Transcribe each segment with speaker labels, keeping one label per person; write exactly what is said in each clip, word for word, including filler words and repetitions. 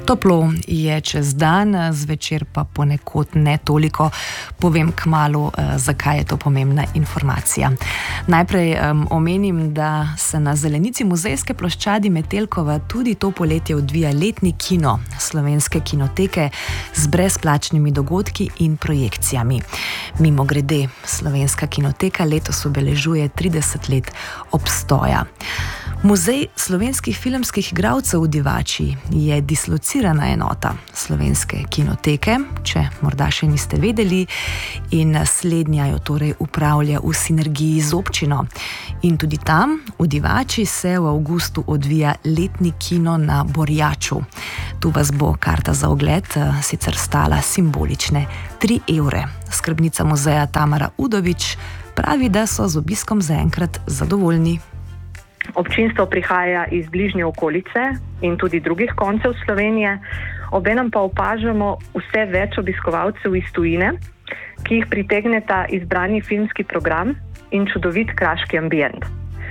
Speaker 1: Toplo je čez dan, zvečer pa ponekod ne toliko. Povem kmalu, zakaj je to pomembna informacija. Najprej um, omenim, da se na zelenici muzejske ploščadi Metelkova tudi to poletje odvija letni kino Slovenske kinoteke z brezplačnimi dogodki in projekcijami. Mimogrede, Slovenska kinoteka letos obeležuje trideset let obstoja. Muzej slovenskih filmskih igralcev v Divači je dislocirana enota Slovenske kinoteke, če morda še niste vedeli, in slednja jo torej upravlja v sinergiji z občino. In tudi tam, v Divači, se v avgustu odvija letni kino na Borjaču. Tu vas bo karta za ogled sicer stala simbolične tri evre. Skrbnica muzeja Tamara Udovič pravi, da so z obiskom zaenkrat zadovoljni.
Speaker 2: Občinstvo prihaja iz bližnje okolice in tudi drugih koncev Slovenije, obenem pa opažamo vse več obiskovalcev iz tujine, ki jih pritegneta izbrani filmski program in čudovit kraški ambient.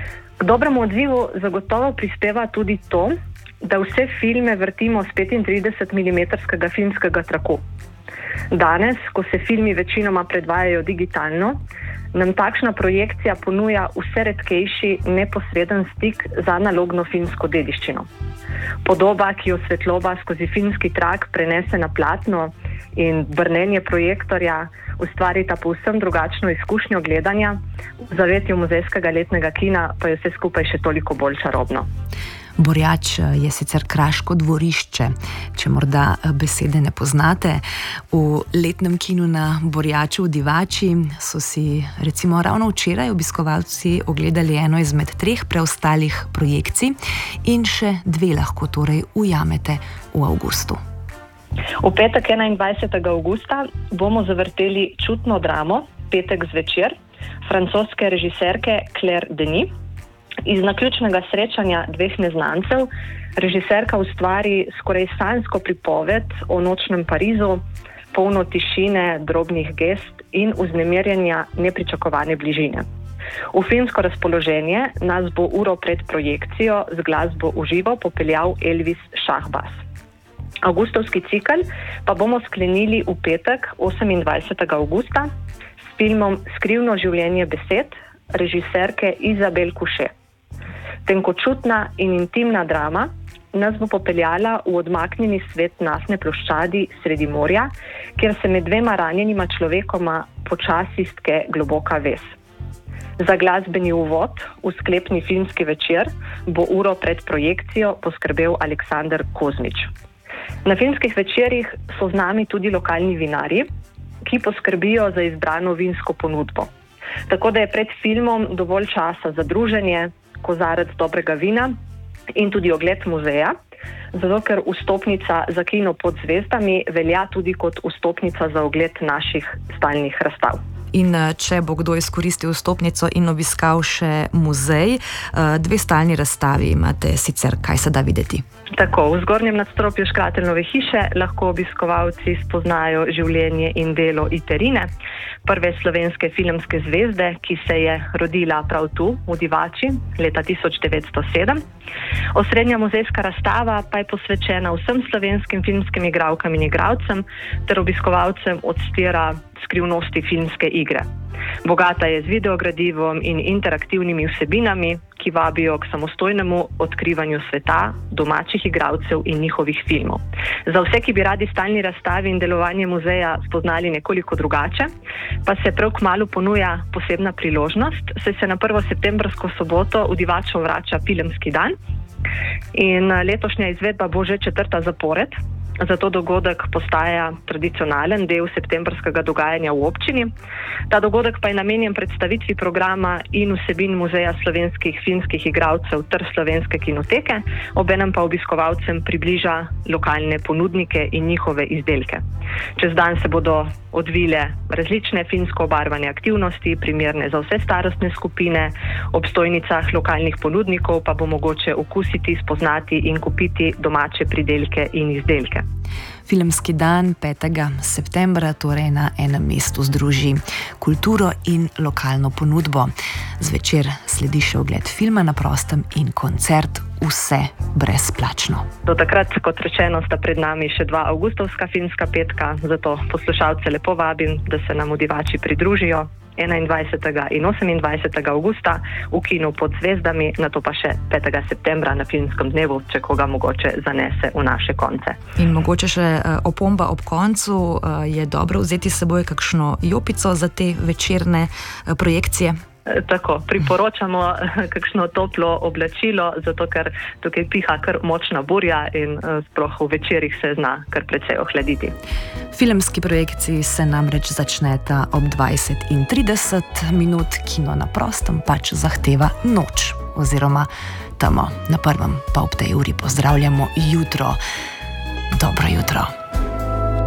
Speaker 2: K dobremu odzivu zagotovo prispeva tudi to, da vse filme vrtimo s petintridesetmilimetrskega filmskega traku. Danes, ko se filmi večinoma predvajajo digitalno, nam takšna projekcija ponuja vse redkejši neposreden stik z analogno filmsko dediščino. Podoba, ki jo svetloba skozi filmski trak prenese na platno, in brnenje projektorja ustvarita povsem drugačno izkušnjo gledanja, v zavetju muzejskega letnega kina pa je vse skupaj še toliko bolj čarobno.
Speaker 1: Borjač je sicer kraško dvorišče, če morda besede ne poznate. V letnem kinu na Borjaču v Divači so si recimo ravno včeraj obiskovalci ogledali eno izmed treh preostalih projekcij in še dve lahko torej ujamete v avgustu.
Speaker 2: V petek enaindvajsetega avgusta bomo zavrteli čutno dramo Petek zvečer francoske režiserke Claire Denis. Iz naključnega srečanja dveh neznancev režiserka ustvari skoraj sanjsko pripoved o nočnem Parizu, polno tišine, drobnih gest in vznemirjenja nepričakovane bližine. V filmsko razpoloženje nas bo uro pred projekcijo z glasbo v živo popeljal Elvis Šahbaz. Avgustovski cikel pa bomo sklenili v petek osemindvajsetega avgusta s filmom Skrivno življenje besed režiserke Izabel Couchet. Tenkočutna in intimna drama nas bo popeljala v odmaknjeni svet naftne ploščadi sredi morja, kjer se med dvema ranjenima človekoma počasi stke globoka vez. Za glasbeni uvod v sklepni filmski večer bo uro pred projekcijo poskrbel Aleksander Kozmič. Na filmskih večerjih so z nami tudi lokalni vinarji, ki poskrbijo za izbrano vinsko ponudbo. Tako da je pred filmom dovolj časa za druženje, kozarec dobrega vina in tudi ogled muzeja, zato ker vstopnica za kino Pod zvezdami velja tudi kot vstopnica za ogled naših stalnih razstav.
Speaker 1: In če bo kdo izkoristil vstopnico in obiskal še muzej, dve stalni razstavi imate sicer, kaj se da videti?
Speaker 2: Tako, v zgornjem nadstropju Škrateljnove hiše lahko obiskovalci spoznajo življenje in delo Iterine, prve slovenske filmske zvezde, ki se je rodila prav tu, v Divači, leta tisoč devetsto sedem. Osrednja muzejska razstava pa je posvečena vsem slovenskim filmskim igralkam in igralcem ter obiskovalcem odstira skrivnosti filmske igre. Bogata je z videogradivom in interaktivnimi vsebinami, ki vabijo k samostojnemu odkrivanju sveta, domačih igralcev in njihovih filmov. Za vse, ki bi radi stalni razstavi in delovanje muzeja spoznali nekoliko drugače, pa se prav kmalu ponuja posebna priložnost, saj se na prvo septembrsko soboto v Divačo vrača filmski dan in letošnja izvedba bo že četrta zapored. Zato dogodek postaja tradicionalen del septembrskega dogajanja v občini. Ta dogodek pa je namenjen predstavitvi programa in vsebin Muzeja slovenskih filmskih igralcev ter Slovenske kinoteke, obenem pa obiskovalcem približa lokalne ponudnike in njihove izdelke. Čez dan se bodo odvile različne filmsko obarvane aktivnosti, primerne za vse starostne skupine, ob stojnicah lokalnih ponudnikov pa bo mogoče okusiti, spoznati in kupiti domače pridelke in izdelke.
Speaker 1: Filmski dan petega septembra torej na enem mestu združi kulturo in lokalno ponudbo. Zvečer sledi še ogled filma na prostem in koncert, vse brezplačno.
Speaker 2: Do takrat, kot rečeno, sta pred nami še dva avgustovska filmska petka, zato poslušalce lepo vabim, da se nam v Divači pridružijo enaindvajsetega in osemindvajsetega avgusta v kinu Pod zvezdami, nato pa še petega septembra na filmskem dnevu, če koga mogoče zanese v naše konce.
Speaker 3: In mogoče še opomba ob koncu, je dobro vzeti s seboj kakšno jopico za te večerne projekcije?
Speaker 2: Tako, priporočamo kakšno toplo oblačilo, zato ker tukaj piha kar močna burja in sploh v večerih se zna kar precej ohladiti.
Speaker 1: Filmski projekciji se namreč začneta ob dvajset in trideset minut, kino na prostem pač zahteva noč oziroma temo. Na prvem pa ob tej uri pozdravljamo jutro. Dobro jutro.